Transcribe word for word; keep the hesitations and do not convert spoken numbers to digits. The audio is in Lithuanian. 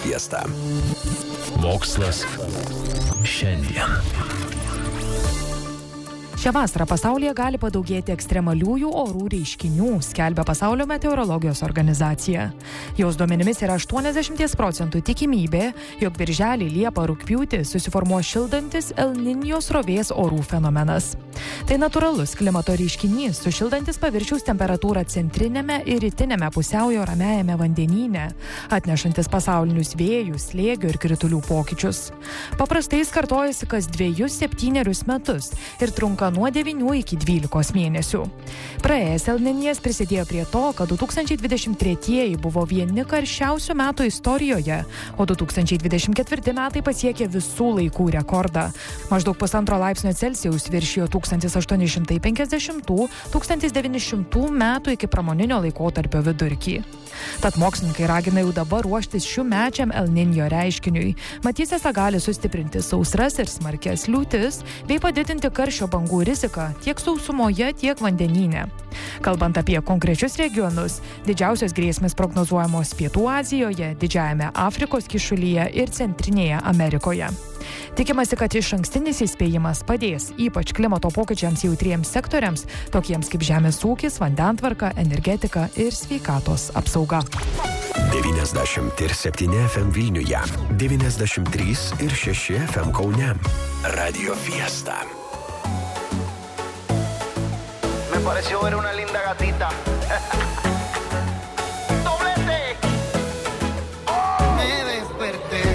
Fiesta. Mokslas šiandien. Šią vasarą pasaulyje gali padaugėti ekstremaliųjų orų reiškinių, skelbia Pasaulio meteorologijos organizacija. Jos duomenimis yra aštuoniasdešimt procentų tikimybė, jog birželį, liepą, rugpjūtį susiformuos šildantis El Niño srovės orų fenomenas. Tai natūralus klimato reiškinys, sušildantis paviršiaus temperatūrą centrinėme ir rytinėme pusiaujo ramiajame vandenyne, atnešantis pasaulinius vėjus, slėgio ir kritulių pokyčius. Paprastai jis kartojasi kas dviejus septynerius metus ir trunka nuo devynių iki dvylikos mėnesių. Praėjęs El Niñas prisidėjo prie to, kad du tūkstančiai dvidešimt tretieji buvo vieni karščiausių metų istorijoje, o du tūkstančiai dvidešimt ketvirti metai pasiekė visų laikų rekordą. Maždaug pusantro laipsnio Celsijaus viršijo tūkstantis aštuoni šimtai penkiasdešimtų - tūkstantis devyni šimtų metų iki pramoninio laikotarpio vidurkį. Tad mokslininkai ragina jau dabar ruoštis šiųmečiam El Niño reiškiniui. Mat, jis gali sustiprinti sausras ir smarkias liūtis, bei padidinti karščio bangų riziką tiek sausumoje, tiek vandenyne. Kalbant apie konkrečius regionus, didžiausios grėsmės prognozuojamos Pietų Azijoje, Didžiajame Afrikos kyšulyje ir Centrinėje Amerikoje. Tikimasi, kad išankstinis įspėjimas padės ypač klimato pokyčiams jautriems sektoriams, tokiems kaip žemės ūkis, vandentvarka, energetika ir sveikatos apsauga. devyniasdešimt septyni F M Vilniuje, devyniasdešimt trys ir šeši F M Kaune. Radio Fiesta. Me pareció ver una linda gatita.